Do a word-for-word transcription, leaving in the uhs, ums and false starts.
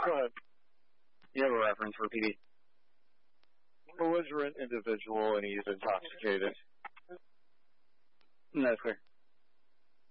Go ahead. You have a reference for P D? Belligerent individual and he's intoxicated. That's clear.